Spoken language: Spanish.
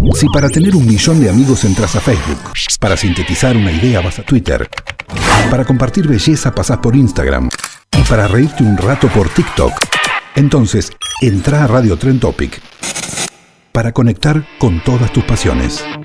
Si para tener 1 millón de amigos entras a Facebook, para sintetizar una idea vas a Twitter, para compartir belleza pasás por Instagram y para reírte un rato por TikTok, entonces entrá a Radio Trend Topic para conectar con todas tus pasiones.